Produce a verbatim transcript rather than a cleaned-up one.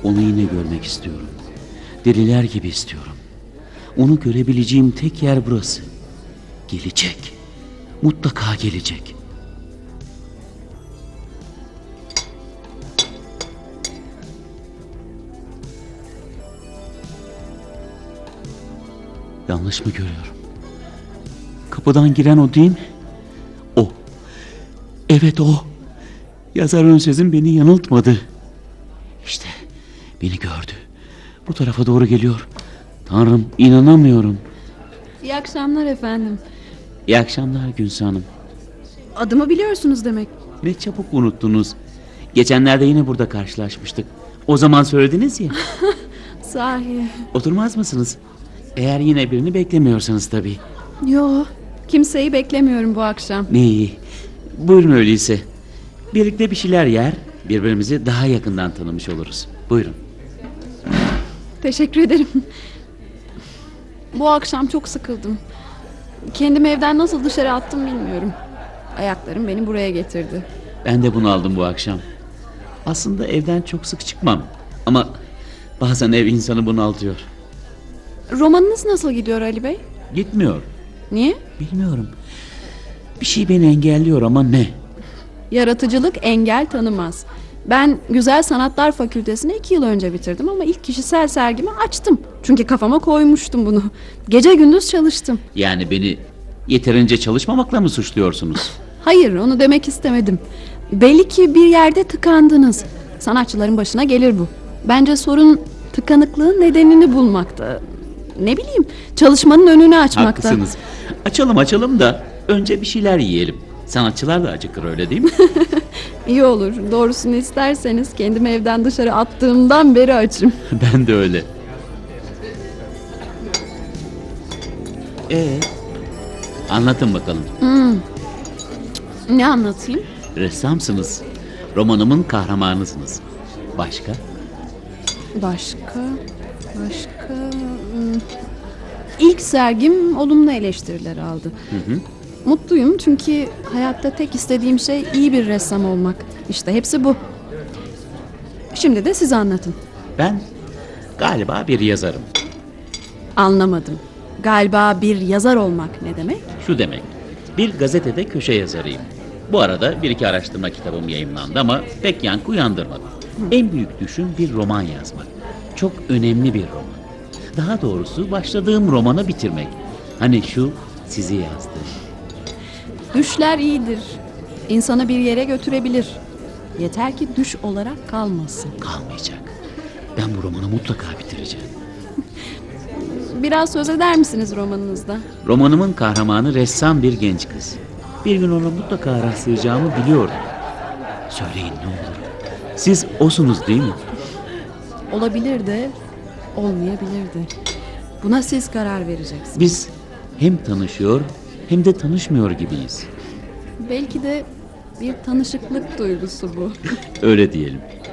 Onu yine görmek istiyorum. Deliler gibi istiyorum. Onu görebileceğim tek yer burası. Gelecek. Mutlaka gelecek. Yanlış mı görüyorum? Kapıdan giren o değil mi? O. Evet o. Yazar Önsez'in beni yanıltmadı. İşte beni gördü. Bu tarafa doğru geliyor. Tanrım, inanamıyorum. İyi akşamlar efendim. İyi akşamlar Gülsü Hanım. Adımı biliyorsunuz demek. Ne çabuk unuttunuz. Geçenlerde yine burada karşılaşmıştık. O zaman söylediniz ya. Sahi. Oturmaz mısınız? Eğer yine birini beklemiyorsanız tabii. Yo, kimseyi beklemiyorum bu akşam. Ne iyi. Buyurun öyleyse. Birlikte bir şeyler yer, birbirimizi daha yakından tanımış oluruz. Buyurun. Teşekkür ederim. Bu akşam çok sıkıldım. Kendimi evden nasıl dışarı attım bilmiyorum. Ayaklarım beni buraya getirdi. Ben de bunu aldım bu akşam. Aslında evden çok sık çıkmam. Ama bazen ev insanı bunaltıyor. Romanınız nasıl gidiyor Ali Bey? Gitmiyor. Niye? Bilmiyorum. Bir şey beni engelliyor ama ne? Yaratıcılık engel tanımaz. Ben Güzel Sanatlar Fakültesini iki yıl önce bitirdim ama ilk kişisel sergimi açtım. Çünkü kafama koymuştum bunu. Gece gündüz çalıştım. Yani beni yeterince çalışmamakla mı suçluyorsunuz? Hayır, onu demek istemedim. Belli ki bir yerde tıkandınız. Sanatçıların başına gelir bu. Bence sorun tıkanıklığın nedenini bulmakta. Ne bileyim, çalışmanın önünü açmakta. Haklısınız. Açalım açalım da önce bir şeyler yiyelim. Sanatçılar da acıkır, öyle değil mi? İyi olur. Doğrusunu isterseniz kendimi evden dışarı attığımdan beri açım. Ben de öyle. Ee, anlatın bakalım. Hmm. Ne anlatayım? Ressamsınız. Romanımın kahramanısınız. Başka? Başka, başka... hmm. İlk sergim olumlu eleştiriler aldı. Hı hı. Mutluyum çünkü hayatta tek istediğim şey iyi bir ressam olmak. İşte hepsi bu. Şimdi de siz anlatın. Ben galiba bir yazarım. Anlamadım. Galiba bir yazar olmak ne demek? Şu demek, bir gazetede köşe yazarıyım. Bu arada bir iki araştırma kitabım yayımlandı ama pek yankı uyandırmadı. En büyük düşüm bir roman yazmak. Çok önemli bir roman. Daha doğrusu başladığım romanı bitirmek. Hani şu sizi yazdığım. Düşler iyidir. İnsanı bir yere götürebilir. Yeter ki düş olarak kalmasın. Kalmayacak. Ben bu romanı mutlaka bitireceğim. Biraz söz eder misiniz romanınızda? Romanımın kahramanı ressam bir genç kız. Bir gün ona mutlaka rastlayacağımı biliyordum. Söyleyin ne olur. Siz osunuz değil mi? Olabilir de, olmayabilir de. Buna siz karar vereceksiniz. Biz hem tanışıyor hem de tanışmıyor gibiyiz. Belki de bir tanışıklık duygusu bu. Öyle diyelim.